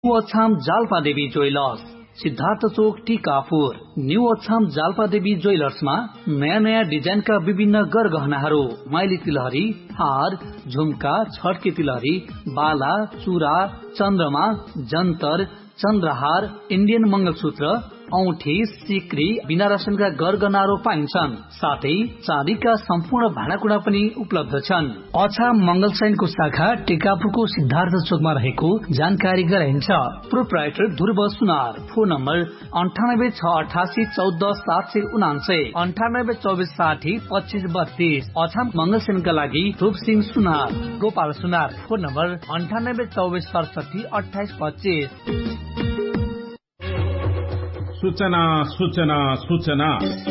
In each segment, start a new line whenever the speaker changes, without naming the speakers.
Achham Jalpadevi jewellers, Siddhartha चोक, Tikapur. New Achham Jalpadevi ज्वेलर्समा नयाँ नयाँ डिजाइनका विभिन्न गरगहनाहरू, माइली तिलहरी, हार, झुम्का, छड्के तिलहरी, बाला, चूरा, चन्द्रमा, जन्तर, चन्द्रहार, इन्डियन मंगलसूत्र, औठी, सिक्री, बिना रसनका गरगहनाहरू पाइन्छन्। साथै चाँदीका सम्पूर्ण भाँडाकुँडा पनि उपलब्ध छन्। अछाम मंगलसैनको शाखा टिकापुरको सिद्धार्थ चोकमा रहेको जानकारी गराइन्छ। प्रोप्राइटर ध्रुव सुनार। Phone number 9868814779, 9824602532। अछाम मंगलसैनका लागि रूपसिंह सुनार। गोपाल सुनार। Phone number 9824672825।
सूचना सूचना सूचना।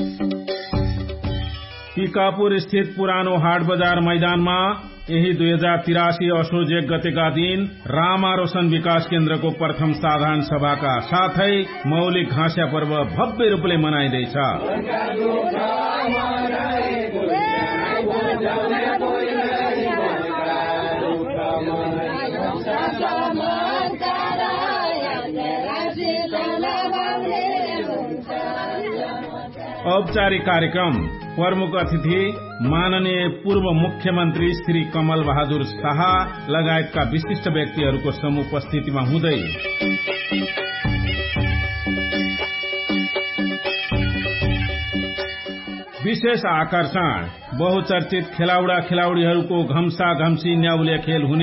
टीकापुर स्थित पुरानो हाट बजार मैदानमा यही 2083 असोज 1 गतेका दिन रामा रोशन विकास केन्द्रको प्रथम साधारण सभाका साथै मौलिक घाँस्या पर्व भव्य रूपले मनाइँदैछ। औपचारिक कार्यक्रम प्रमुख अतिथि माननीय पूर्व मुख्यमन्त्री श्री कमल बहादुर शाह लगायतका विशिष्ट व्यक्तिहरूको समुपस्थितिमा हुँदै विशेष आकर्षण बहुचर्चित खेलाउडा खेलाउडीहरूको घम्सा घम्सी न्याउले खेल हुने